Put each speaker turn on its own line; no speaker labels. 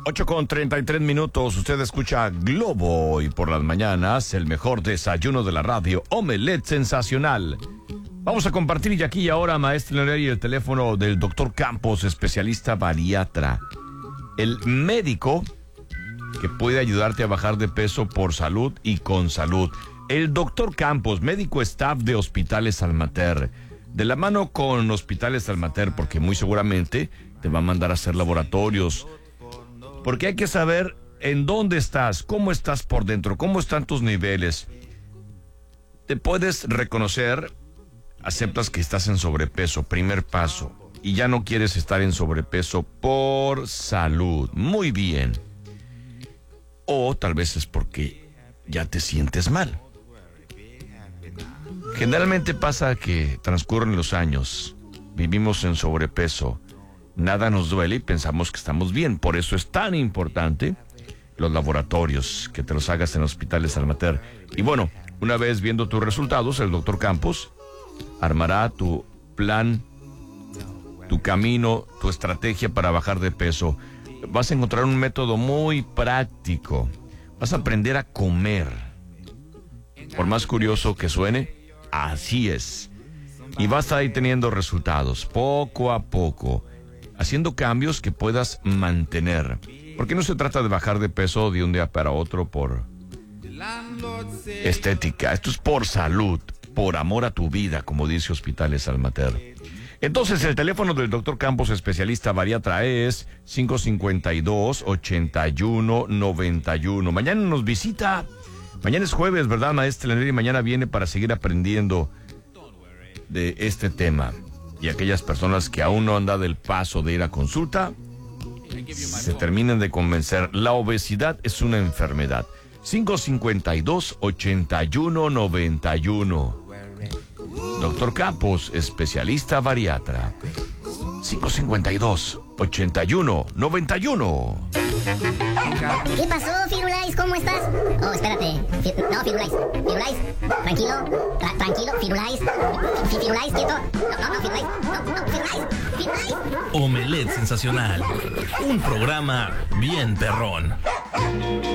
8:33. Usted escucha Globo y por las mañanas el mejor desayuno de la radio, Omelette Sensacional. Vamos a compartir y aquí y ahora, maestro Leonel, el teléfono del doctor Campos, especialista bariatra. El médico que puede ayudarte a bajar de peso por salud y con salud. El doctor Campos, médico staff de Hospitales Almater. De la mano con Hospitales Almater, porque muy seguramente te va a mandar a hacer laboratorios. Porque hay que saber en dónde estás, cómo estás por dentro, cómo están tus niveles. Te puedes reconocer, aceptas que estás en sobrepeso, primer paso, y ya no quieres estar en sobrepeso por salud. Muy bien. O tal vez es porque ya te sientes mal. Generalmente pasa que transcurren los años, vivimos en sobrepeso, nada nos duele y pensamos que estamos bien. Por eso es tan importante los laboratorios, que te los hagas en Hospitales Almater. Y bueno, una vez viendo tus resultados, el doctor Campos armará tu plan, tu camino, tu estrategia para bajar de peso. Vas a encontrar un método muy práctico. Vas a aprender a comer. Por más curioso que suene, así es. Y vas a ir teniendo resultados, poco a poco, haciendo cambios que puedas mantener. Porque no se trata de bajar de peso de un día para otro por estética. Esto es por salud, por amor a tu vida, como dice Hospitales Almater. Entonces, el teléfono del doctor Campos, especialista bariatra, es 552-8191. Mañana nos visita. Mañana es jueves, ¿verdad, maestra Leonel? Y mañana viene para seguir aprendiendo de este tema. Y aquellas personas que aún no han dado el paso de ir a consulta, se terminen de convencer. La obesidad es una enfermedad. 552-8191. Doctor Campos, especialista bariatra. 552-8191.
¿Qué pasó, Firulais? ¿Cómo estás? Oh, espérate. No, Firulais. Firulais, tranquilo. Tranquilo, Firulais. Firulais, quieto. No, Firulais. No, Firulais.
Omelette Sensacional. Un programa bien perrón.